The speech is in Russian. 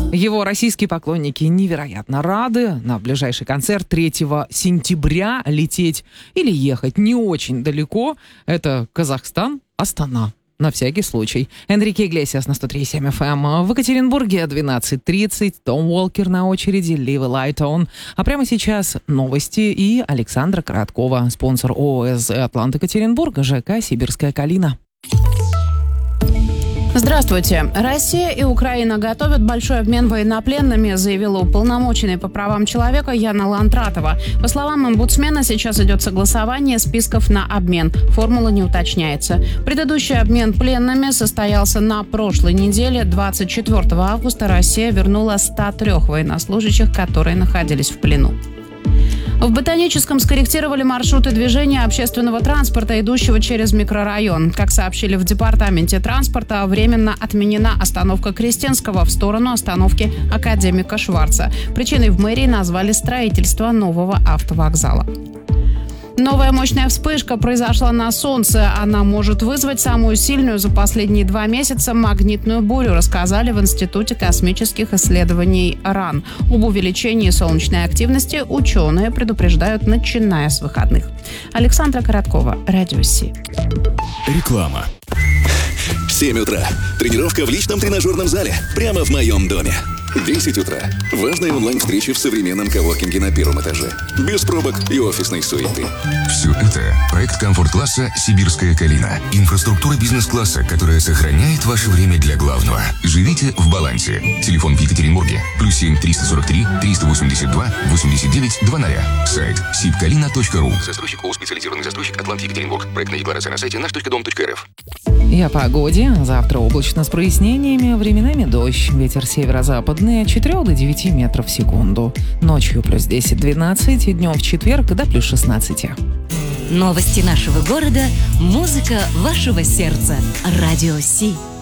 Его российские поклонники невероятно рады. На ближайший концерт 3 сентября лететь или ехать не очень далеко. Это Казахстан, Астана. На всякий случай. Энрике Иглесиас на 103.7 FM. В Екатеринбурге 12:30. Том Уолкер на очереди. Leave a Light On. А прямо сейчас новости и Александра Короткова. Спонсор ООС «Атлант Екатеринбург», ЖК «Сибирская калина». Здравствуйте. Россия и Украина готовят большой обмен военнопленными, заявила уполномоченная по правам человека Яна Лантратова. По словам омбудсмена, сейчас идет согласование списков на обмен. Формула не уточняется. Предыдущий обмен пленными состоялся на прошлой неделе. 24 августа Россия вернула 103 военнослужащих, которые находились в плену. В Ботаническом скорректировали маршруты движения общественного транспорта, идущего через микрорайон. Как сообщили в департаменте транспорта, временно отменена остановка Крестенского в сторону остановки Академика Шварца. Причиной в мэрии назвали строительство нового автовокзала. Новая мощная вспышка произошла на Солнце. Она может вызвать самую сильную за последние 2 месяца магнитную бурю, рассказали в Институте космических исследований РАН. Об увеличении солнечной активности ученые предупреждают, начиная с выходных. Александра Короткова, Радио Си. Реклама. 7 утра. Тренировка в личном тренажерном зале. Прямо в моем доме. 10 утра. Важные онлайн-встречи в современном коворкинге на 1-м этаже. Без пробок и офисной суеты. Все это проект комфорт-класса «Сибирская калина». Инфраструктура бизнес-класса, которая сохраняет ваше время для главного. Живите в балансе. Телефон в Екатеринбурге. +7 343 382 89 00. Сайт sibkalina.ru. Застройщик ООО «Специализированный застройщик Атлант Екатеринбург». Проектная декларация на сайте наш.дом.рф. И о погоде. Завтра облачно с прояснениями, временами дождь. Ветер северо-западный от 4 до 9 метров в секунду. Ночью +10-12, и днем в четверг до +16. Новости нашего города, музыка вашего сердца. Радио Си.